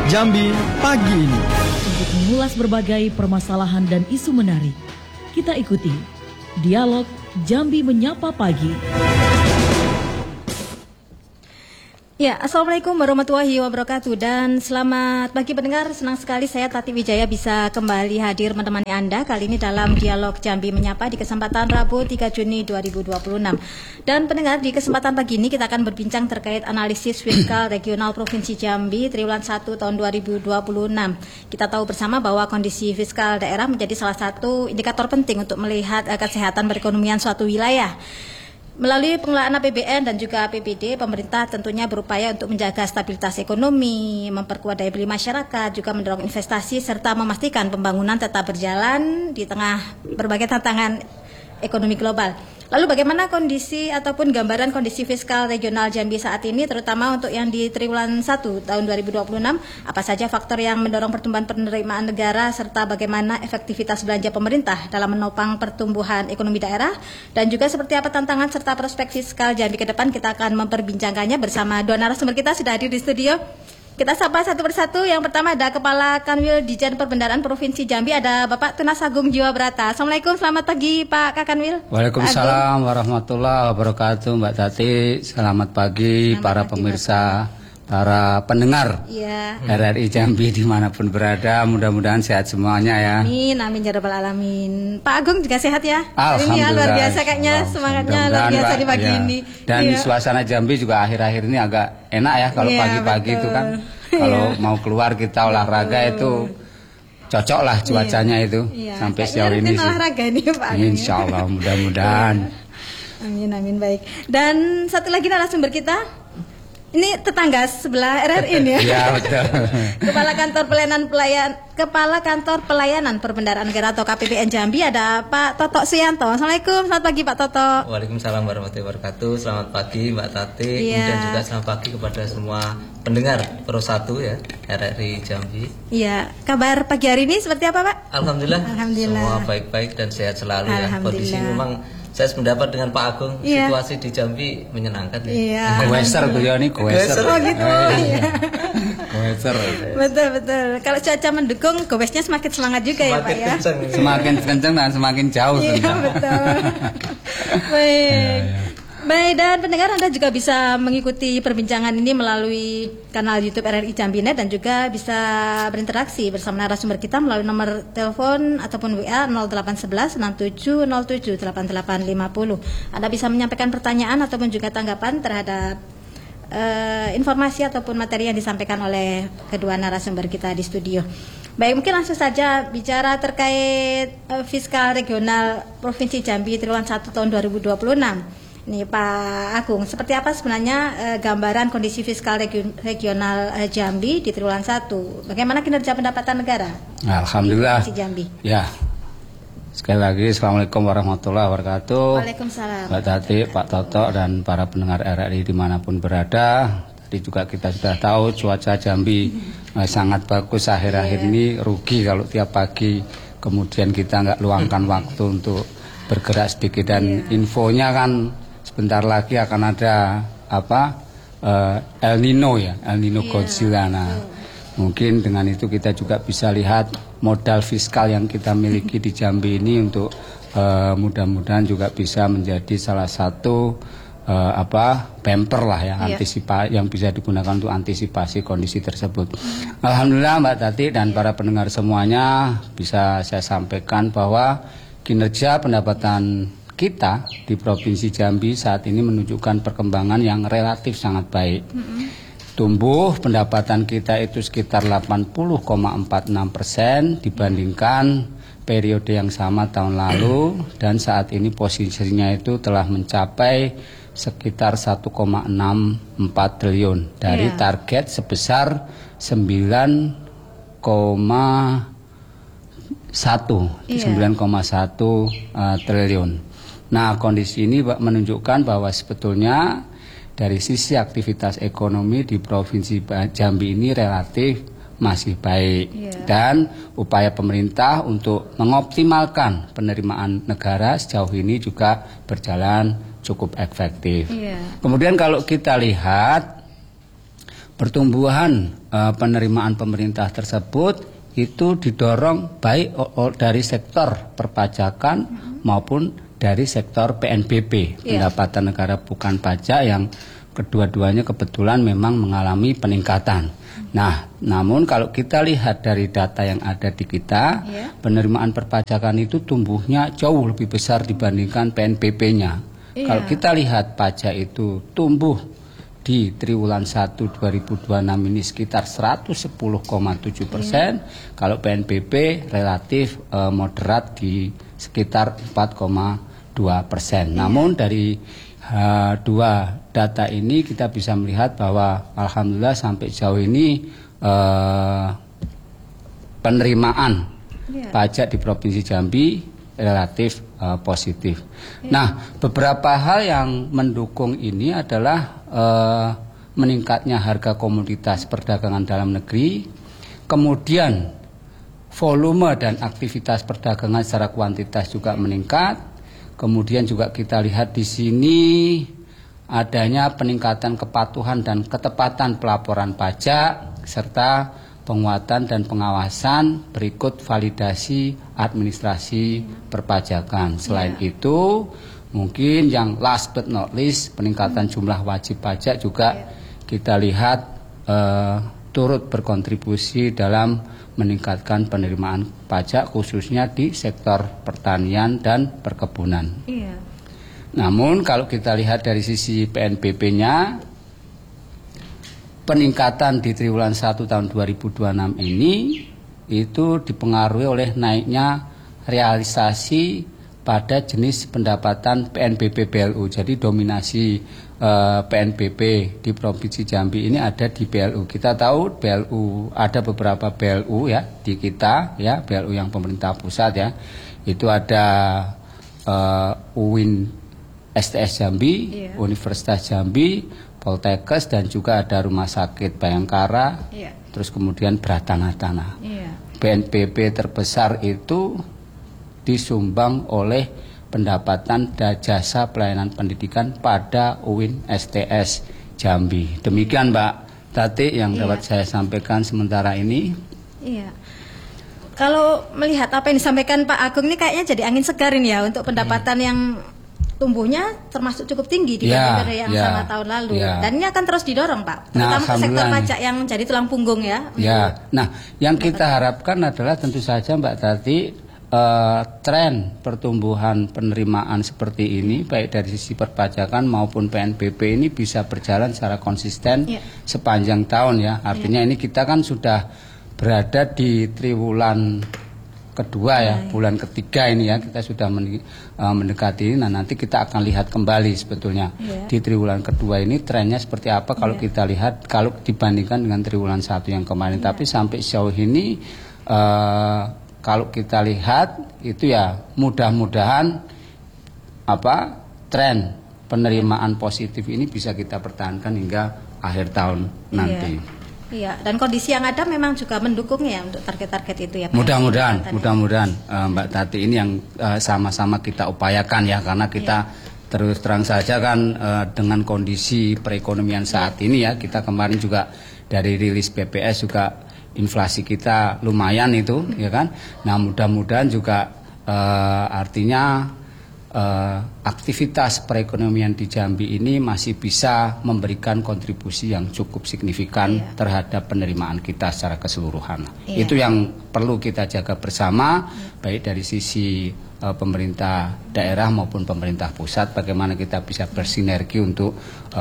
Jambi pagi ini. Untuk mengulas berbagai permasalahan dan isu menarik, kita ikuti Dialog Jambi Menyapa Pagi. Ya, Assalamualaikum warahmatullahi wabarakatuh dan selamat pagi pendengar. Senang sekali saya Tati Wijaya bisa kembali hadir menemani Anda kali ini dalam Dialog Jambi Menyapa di kesempatan Rabu 3 Juni 2026. Dan pendengar, di kesempatan pagi ini kita akan berbincang terkait analisis fiskal regional Provinsi Jambi triwulan 1 tahun 2026. Kita tahu bersama bahwa kondisi fiskal daerah menjadi salah satu indikator penting untuk melihat kesehatan perekonomian suatu wilayah. Melalui pengelolaan APBN dan juga APBD, pemerintah tentunya berupaya untuk menjaga stabilitas ekonomi, memperkuat daya beli masyarakat, juga mendorong investasi, serta memastikan pembangunan tetap berjalan di tengah berbagai tantangan ekonomi global. Lalu bagaimana kondisi ataupun gambaran kondisi fiskal regional Jambi saat ini, terutama untuk yang di triwulan 1 tahun 2026, apa saja faktor yang mendorong pertumbuhan penerimaan negara, serta bagaimana efektivitas belanja pemerintah dalam menopang pertumbuhan ekonomi daerah, dan juga seperti apa tantangan serta prospek fiskal Jambi ke depan. Kita akan memperbincangkannya bersama dua narasumber kita sudah hadir di studio. Kita sapa satu persatu. Yang pertama ada Kepala Kanwil Dijen Perbendaharaan Provinsi Jambi, ada Bapak Tunas Agung Jiwa Brata. Assalamualaikum, selamat pagi Pak Kakanwil. Waalaikumsalam warahmatullahi wabarakatuh Mbak Tati. Selamat pagi para pemirsa, para pendengar RRI Jambi dimanapun berada. Mudah-mudahan sehat semuanya ya. Amin, amin ya rabbal alamin. Pak Agung juga sehat ya? Alhamdulillah. Ini ya, luar biasa kayaknya, semangatnya luar biasa di pagi ini. Dan suasana Jambi juga akhir-akhir ini agak enak ya kalau pagi-pagi itu kan. Kalau mau keluar kita olahraga itu cocok lah cuacanya itu. Sampai sejauh ini sih. Olahraga nih Pak Agung. Insya Allah mudah-mudahan. Amin, amin, baik. Dan satu lagi narasumber kita. Ini tetangga sebelah RRI ini ya. Iya, betul. Kepala Kantor Pelayanan Perbendaharaan Negara atau KPPN Jambi, ada Pak Toto Suyanto. Assalamualaikum, selamat pagi Pak Toto. Waalaikumsalam warahmatullahi wabarakatuh. Selamat pagi Mbak Tati. Kemudian juga selamat pagi kepada semua pendengar Pro 1 ya RRI Jambi. Iya, kabar pagi hari ini seperti apa Pak? Alhamdulillah. Semua baik-baik dan sehat selalu ya. Kondisi memang saya sependapat dengan Pak Agung, situasi di Jambi menyenangkan ya. Goeser tuh ya nih, goeser. Oh gitu. Goeser. Betul. Kalau cuaca mendukung, goesnya semakin semangat juga ya Pak ya. Semakin kencang dan semakin jauh. Iya betul. Baik. Baik, dan pendengar Anda juga bisa mengikuti perbincangan ini melalui kanal YouTube RRI Jambi.net dan juga bisa berinteraksi bersama narasumber kita melalui nomor telepon ataupun WA 0811 6707 8850. Anda bisa menyampaikan pertanyaan ataupun juga tanggapan terhadap informasi ataupun materi yang disampaikan oleh kedua narasumber kita di studio. Baik, mungkin langsung saja bicara terkait fiskal regional Provinsi Jambi triwulan 1 tahun 2026. Nih Pak Agung, seperti apa sebenarnya gambaran kondisi fiskal regional Jambi di triwulan 1? Bagaimana kinerja pendapatan negara? Alhamdulillah. Di Jambi. Ya. Sekali lagi Assalamualaikum warahmatullahi wabarakatuh. Waalaikumsalam. Mbak Tati, Pak Toto dan para pendengar RRI dimanapun berada. Tadi juga kita sudah tahu cuaca Jambi sangat bagus akhir-akhir ini. Rugi kalau tiap pagi kemudian kita nggak luangkan waktu untuk bergerak sedikit dan infonya kan sebentar lagi akan ada El Nino ya, El Nino Godzilla. Nah, mungkin dengan itu kita juga bisa lihat modal fiskal yang kita miliki di Jambi ini untuk mudah-mudahan juga bisa menjadi salah satu bumper lah ya, antisipasi yang bisa digunakan untuk antisipasi kondisi tersebut. Alhamdulillah Mbak Tati dan para pendengar semuanya, bisa saya sampaikan bahwa kinerja pendapatan kita di Provinsi Jambi saat ini menunjukkan perkembangan yang relatif sangat baik. Tumbuh pendapatan kita itu sekitar 80,46% dibandingkan periode yang sama tahun lalu, dan saat ini posisinya itu telah mencapai sekitar 1,64 triliun dari target sebesar 9,1 triliun. Nah, kondisi ini menunjukkan bahwa sebetulnya dari sisi aktivitas ekonomi di Provinsi Jambi ini relatif masih baik. Dan upaya pemerintah untuk mengoptimalkan penerimaan negara sejauh ini juga berjalan cukup efektif. Kemudian kalau kita lihat pertumbuhan penerimaan pemerintah tersebut itu didorong baik dari sektor perpajakan maupun dari sektor PNBP, pendapatan negara bukan pajak, yang kedua-duanya kebetulan memang mengalami peningkatan. Nah, namun kalau kita lihat dari data yang ada di kita, penerimaan perpajakan itu tumbuhnya jauh lebih besar dibandingkan PNBP-nya. Kalau kita lihat pajak itu tumbuh di triwulan 1 2026 ini sekitar 110,7%, kalau PNBP relatif moderat di sekitar 4,2%. Namun dari dua data ini kita bisa melihat bahwa alhamdulillah sampai jauh ini penerimaan pajak di Provinsi Jambi relatif positif. Nah, beberapa hal yang mendukung ini adalah meningkatnya harga komoditas perdagangan dalam negeri, kemudian volume dan aktivitas perdagangan secara kuantitas juga meningkat. Kemudian juga kita lihat di sini adanya peningkatan kepatuhan dan ketepatan pelaporan pajak serta penguatan dan pengawasan berikut validasi administrasi perpajakan. Selain itu, mungkin yang last but not least, peningkatan jumlah wajib pajak juga kita lihat turut berkontribusi dalam meningkatkan penerimaan pajak khususnya di sektor pertanian dan perkebunan. Namun kalau kita lihat dari sisi PNBP-nya, peningkatan di triwulan 1 tahun 2026 ini itu dipengaruhi oleh naiknya realisasi pada jenis pendapatan PNBP BLU. Jadi dominasi PNBP di Provinsi Jambi ini ada di BLU. Kita tahu BLU, ada beberapa BLU ya di kita ya, BLU yang pemerintah pusat ya. Itu ada UIN STS Jambi, Universitas Jambi, Poltekkes, dan juga ada Rumah Sakit Bayangkara. Terus kemudian Bratanah. PNBP terbesar itu disumbang oleh pendapatan jasa pelayanan pendidikan pada UIN STS Jambi. Demikian Mbak Tati yang dapat saya sampaikan sementara ini. Kalau melihat apa yang disampaikan Pak Agung ini kayaknya jadi angin segar ini ya untuk pendapatan yang tumbuhnya termasuk cukup tinggi dibanding yang sama tahun lalu. Dan ini akan terus didorong Pak, terutama ke sektor pajak yang jadi tulang punggung ya. Nah, yang kita harapkan adalah tentu saja Mbak Tati, tren pertumbuhan penerimaan seperti ini baik dari sisi perpajakan maupun PNBP ini bisa berjalan secara konsisten sepanjang tahun ya. Artinya ini kita kan sudah berada di triwulan kedua ya, bulan ketiga ini ya, kita sudah mendekati ini. Nah, nanti kita akan lihat kembali sebetulnya di triwulan kedua ini trennya seperti apa kalau kita lihat kalau dibandingkan dengan triwulan 1 yang kemarin. Tapi sampai sejauh ini kalau kita lihat itu ya mudah-mudahan tren penerimaan positif ini bisa kita pertahankan hingga akhir tahun nanti. Dan kondisi yang ada memang juga mendukung ya untuk target-target itu ya Pak. Mudah-mudahan Mbak Tati, ini yang sama-sama kita upayakan ya, karena kita terus terang saja kan dengan kondisi perekonomian saat ini ya, kita kemarin juga dari rilis BPS juga inflasi kita lumayan itu ya kan. Nah, mudah-mudahan juga artinya aktivitas perekonomian di Jambi ini masih bisa memberikan kontribusi yang cukup signifikan terhadap penerimaan kita secara keseluruhan. Itu yang perlu kita jaga bersama, baik dari sisi pemerintah daerah maupun pemerintah pusat, bagaimana kita bisa bersinergi untuk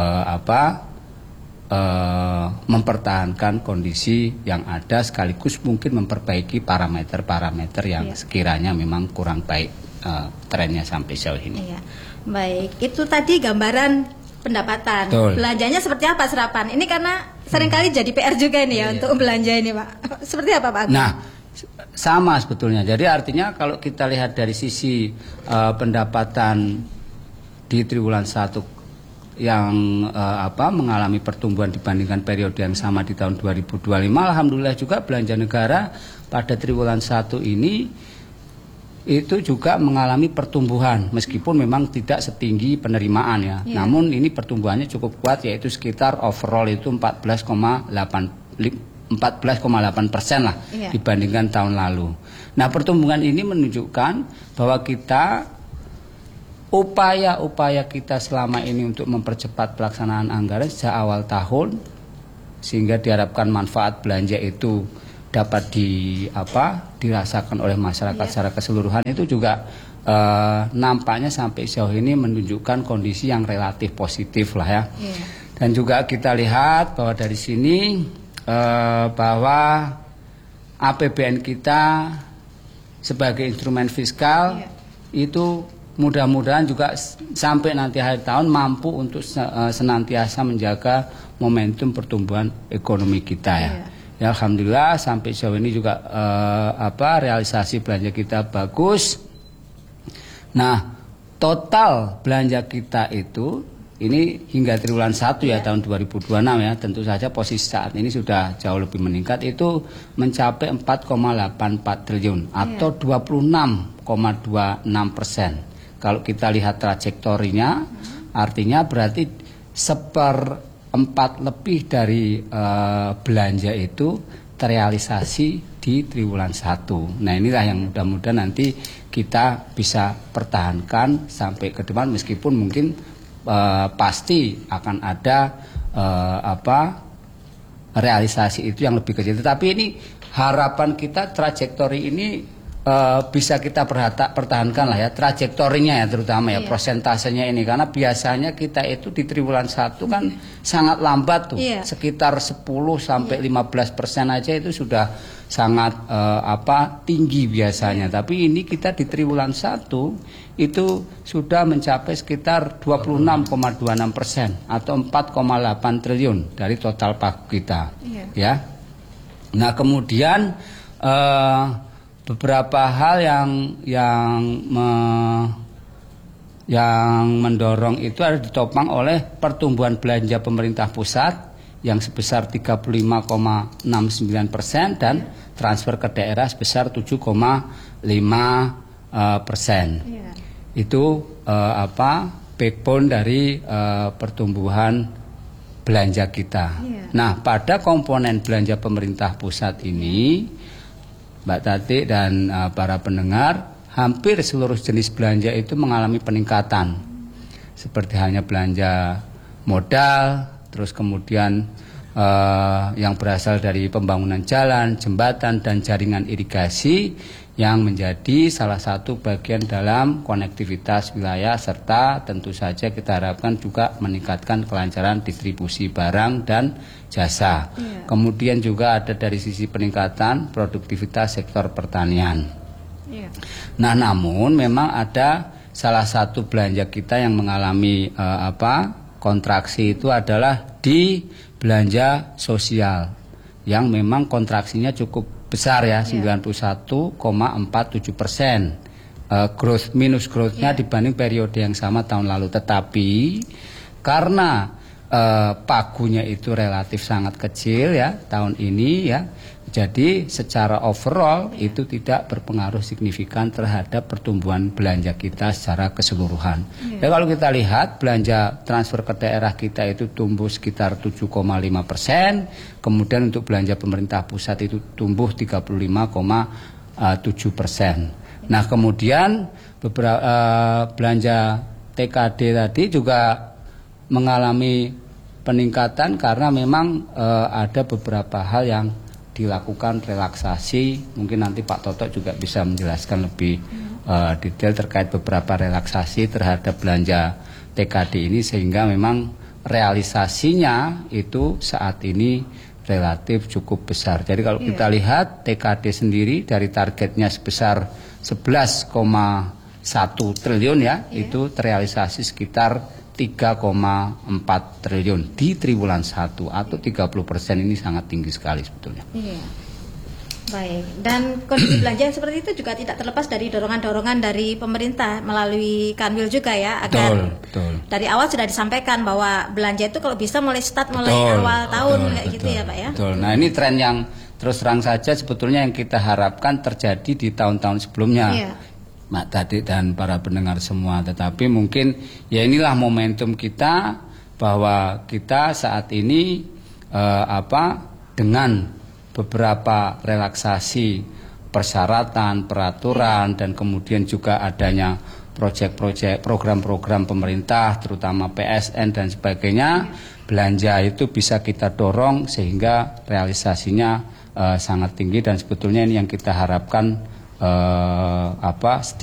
mempertahankan kondisi yang ada sekaligus mungkin memperbaiki parameter-parameter yang sekiranya memang kurang baik trennya sampai jauh ini. Baik, itu tadi gambaran pendapatan. Belanjanya seperti apa serapan? Ini karena seringkali jadi PR juga ini ya untuk belanja ini Pak. Seperti apa Pak? Nah, sama sebetulnya. Jadi artinya kalau kita lihat dari sisi pendapatan di triwulan 1 yang mengalami pertumbuhan dibandingkan periode yang sama di tahun 2025, alhamdulillah juga belanja negara pada triwulan 1 ini itu juga mengalami pertumbuhan meskipun memang tidak setinggi penerimaan ya. Namun ini pertumbuhannya cukup kuat, yaitu sekitar overall itu 14,8% lah dibandingkan tahun lalu. Nah, pertumbuhan ini menunjukkan bahwa kita upaya kita selama ini untuk mempercepat pelaksanaan anggaran sejak awal tahun, sehingga diharapkan manfaat belanja itu dapat dirasakan oleh masyarakat secara keseluruhan, itu juga nampaknya sampai sejauh ini menunjukkan kondisi yang relatif positif lah ya. Dan juga kita lihat bahwa dari sini bahwa APBN kita sebagai instrumen fiskal itu mudah-mudahan juga sampai nanti akhir tahun mampu untuk senantiasa menjaga momentum pertumbuhan ekonomi kita ya. Ya, alhamdulillah sampai sejauh ini juga realisasi belanja kita bagus. Nah, total belanja kita itu ini hingga triwulan 1 ya tahun 2026 ya, tentu saja posisi saat ini sudah jauh lebih meningkat, itu mencapai 4,84 triliun atau 26,26%. Kalau kita lihat trajektorinya, artinya berarti 1/4 lebih dari belanja itu terrealisasi di triwulan 1. Nah, inilah yang mudah-mudahan nanti kita bisa pertahankan sampai ke depan, meskipun mungkin pasti akan ada realisasi itu yang lebih kecil. Tetapi ini harapan kita, trajektori ini bisa kita pertahankan lah ya, trajektorinya ya, terutama ya persentasenya ini, karena biasanya kita itu di triwulan 1 kan sangat lambat tuh, sekitar 10 sampai 15% aja itu sudah sangat tinggi biasanya. Tapi ini kita di triwulan 1 itu sudah mencapai sekitar 26,26% atau 4,8 triliun dari total pagu kita ya. Nah, kemudian beberapa hal yang mendorong itu ada ditopang oleh pertumbuhan belanja pemerintah pusat yang sebesar 35,69% dan transfer ke daerah sebesar 7,5%. Itu backbone dari pertumbuhan belanja kita. Nah, pada komponen belanja pemerintah pusat ini, Mbak Tati dan para pendengar, hampir seluruh jenis belanja itu mengalami peningkatan. Seperti halnya belanja modal, terus kemudian yang berasal dari pembangunan jalan, jembatan, dan jaringan irigasi yang menjadi salah satu bagian dalam konektivitas wilayah, serta tentu saja kita harapkan juga meningkatkan kelancaran distribusi barang dan jasa. Kemudian juga ada dari sisi peningkatan produktivitas sektor pertanian. Nah, namun memang ada salah satu belanja kita yang mengalami kontraksi, itu adalah di belanja sosial yang memang kontraksinya cukup besar ya, 91,47%. Growth-nya dibanding periode yang sama tahun lalu. Tetapi karena pagunya itu relatif sangat kecil ya tahun ini ya, jadi secara overall itu tidak berpengaruh signifikan terhadap pertumbuhan belanja kita secara keseluruhan. Ya, kalau kita lihat belanja transfer ke daerah kita itu tumbuh sekitar 7,5%, kemudian untuk belanja pemerintah pusat itu tumbuh 35,7%. Nah, kemudian beberapa belanja TKD tadi juga mengalami peningkatan karena memang ada beberapa hal yang dilakukan relaksasi. Mungkin nanti Pak Toto juga bisa menjelaskan lebih detail terkait beberapa relaksasi terhadap belanja TKD ini, sehingga memang realisasinya itu saat ini relatif cukup besar. Jadi kalau kita lihat TKD sendiri dari targetnya sebesar 11,1 triliun ya, itu terrealisasi sekitar 3,4 triliun di triwulan 1 atau 30%. Ini sangat tinggi sekali sebetulnya. Baik, dan kondisi belanja yang seperti itu juga tidak terlepas dari dorongan-dorongan dari pemerintah melalui Kanwil juga ya, agar dari awal sudah disampaikan bahwa belanja itu kalau bisa mulai awal tahun kayak gitu ya Pak ya. Betul. Nah, ini tren yang terus terang saja sebetulnya yang kita harapkan terjadi di tahun-tahun sebelumnya. Mak Tati dan para pendengar semua. Tetapi mungkin ya inilah momentum kita bahwa kita saat ini dengan beberapa relaksasi persyaratan, peraturan, dan kemudian juga adanya proyek-proyek, program-program pemerintah, terutama PSN dan sebagainya, belanja itu bisa kita dorong sehingga realisasinya sangat tinggi, dan sebetulnya ini yang kita harapkan